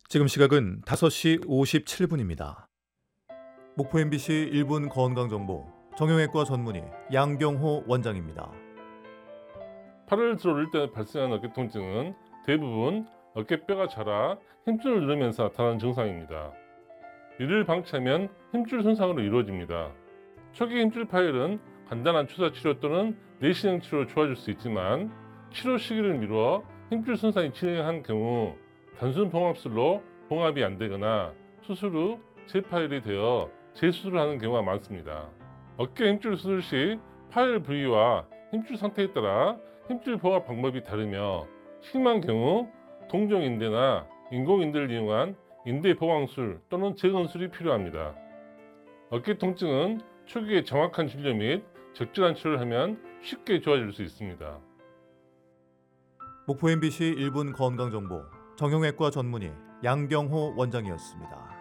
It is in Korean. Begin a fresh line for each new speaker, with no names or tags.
지금 시각은 5시 57분입니다. 목포 MBC 1분 건강정보 정형외과 전문의 양경호 원장입니다.
팔을 들어 올릴 때 발생하는 어깨 통증은 대부분 어깨뼈가 자라 힘줄을 누르면서 나타나는 증상입니다. 이를 방치하면 힘줄 손상으로 이루어집니다. 초기 힘줄 파열은 간단한 주사 치료 또는 내시경 치료로 좋아질 수 있지만 치료 시기를 미루어 힘줄 손상이 진행한 경우 단순 봉합술로 봉합이 안 되거나 수술 후 재파열이 되어 재수술을 하는 경우가 많습니다. 어깨 힘줄 수술 시 파열 부위와 힘줄 상태에 따라 힘줄 봉합 방법이 다르며 심한 경우 동종인대나 인공인대를 이용한 인대 보강술 또는 재건술이 필요합니다. 어깨 통증은 초기에 정확한 진료 및 적절한 치료를 하면 쉽게 좋아질 수 있습니다.
목포 MBC 1분 건강정보 정형외과 전문의 양경호 원장이었습니다.